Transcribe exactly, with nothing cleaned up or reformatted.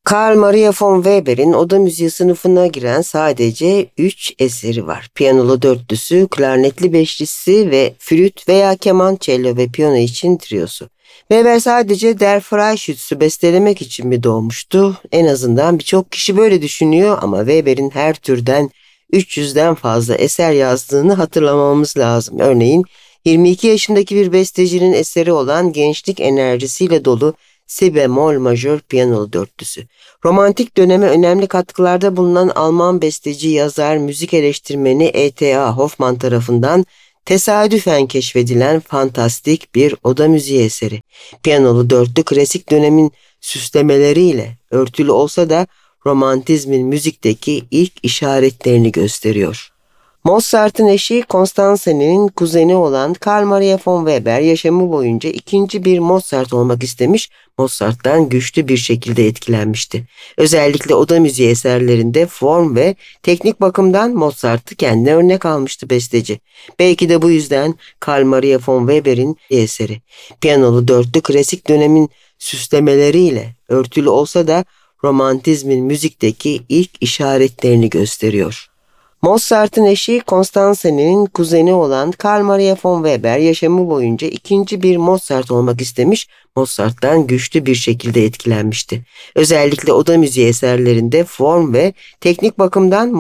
Carl Maria von Weber'in oda müziği sınıfına giren sadece üç eseri var. Piyanolu dörtlüsü, klarnetli beşlisi ve flüt veya keman, cello ve piyano için triyosu. Weber sadece Der Freischütz'ü bestelemek için mi doğmuştu? En azından birçok kişi böyle düşünüyor ama Weber'in her türden üç yüzden fazla eser yazdığını hatırlamamız lazım. Örneğin yirmi iki yaşındaki bir bestecinin eseri olan gençlik enerjisiyle dolu Si bemol majör piyanolu dörtlüsü. Romantik döneme önemli katkılarda bulunan Alman besteci, yazar, müzik eleştirmeni E T A Hoffmann tarafından tesadüfen keşfedilen fantastik bir oda müziği eseri. Piyanolu dörtlü klasik dönemin süslemeleriyle örtülü olsa da romantizmin müzikteki ilk işaretlerini gösteriyor. Mozart'ın eşi Constanze'nin kuzeni olan Carl Maria von Weber yaşamı boyunca ikinci bir Mozart olmak istemiş, Mozart'tan güçlü bir şekilde etkilenmişti. Özellikle oda müziği eserlerinde form ve teknik bakımdan Mozart'ı kendine örnek almıştı besteci. Belki de bu yüzden Carl Maria von Weber'in eseri. Piyanolu dörtlü klasik dönemin süslemeleriyle örtülü olsa da romantizmin müzikteki ilk işaretlerini gösteriyor. Mozart'ın eşi Constanze'nin kuzeni olan Carl Maria von Weber yaşamı boyunca ikinci bir Mozart olmak istemiş, Mozart'tan güçlü bir şekilde etkilenmişti. Özellikle oda müziği eserlerinde form ve teknik bakımdan